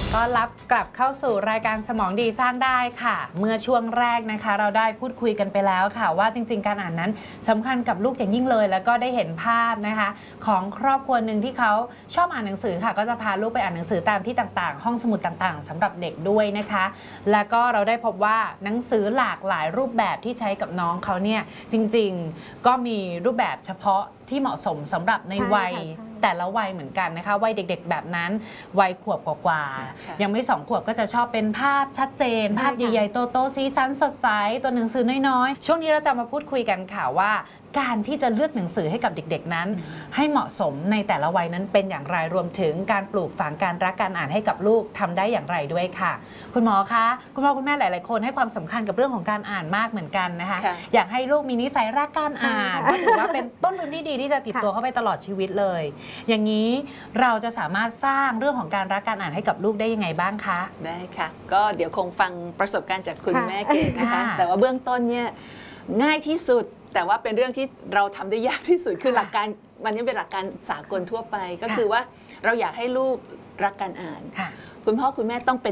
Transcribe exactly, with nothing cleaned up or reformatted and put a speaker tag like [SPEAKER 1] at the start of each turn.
[SPEAKER 1] ก็รับกลับเข้าสู่รายการสมองดีสร้างได้ค่ะเมื่อช่วงแรกนะคะเราได้พูดคุยกันไปแล้วค่ะว่าจริงๆการอ่านนั้นสำคัญกับลูกอย่างยิ่งเลยแล้วก็ได้เห็นภาพนะคะของครอบครัวหนึ่งที่เขาชอบอ่านหนังสือค่ะก็จะพาลูกไปอ่านหนังสือตามที่ต่างๆห้องสมุดต่างๆสำหรับเด็กด้วยนะคะแล้วก็เราได้พบว่าหนังสือหลากหลายรูปแบบที่ใช้กับน้องเขาเนี่ยจริงๆก็มีรูปแบบเฉพาะที่เหมาะสมสำหรับในวัยแต่ละวัยเหมือนกันนะคะวัยเด็กๆแบบนั้นวัยขวบกว่าๆยังไม่สองขวบก็จะชอบเป็นภาพชัดเจนภาพใหญ่ๆโตๆสีสันสดใสตัวหนังสือน้อยๆช่วงนี้เราจะมาพูดคุยกันค่ะว่าการที่จะเลือกหนังสือให้กับเด็กๆนั้นให้เหมาะสมในแต่ละวัยนั้นเป็นอย่างไรรวมถึงการปลูกฝังการรักการอ่านให้กับลูกทำได้อย่างไรด้วยค่ะคุณหมอคะคุณพ่อคุณแม่หลายๆคนให้ความสำคัญกับเรื่องของการอ่านมากเหมือนกันนะคะอยากให้ลูกมีนิสัยรักการอ่านเพราะถือว่าเป็นต้นทุนที่ดีที่จะติดตัวเข้าไปตลอดชีวิตเลยอย่างนี้เราจะสามารถสร้างเรื่องของการรักการอ่านให้กับลูกได้ยังไงบ้างคะ
[SPEAKER 2] ได้ค่ะก็เดี๋ยวคงฟังประสบการณ์จากคุณแม่เกดนะคะแต่ว่าเบื้องต้นเนี่ยง่ายที่สุดแต่ว่าเป็นเรื่องที่เราทำได้ยากที่สุดคือหลักการมันนี้เป็นหลักการสากลทั่วไปก็คือว่าเราอยากให้ลูกรักการอ่านคุณพ่อคุณแม่ต้องเป็น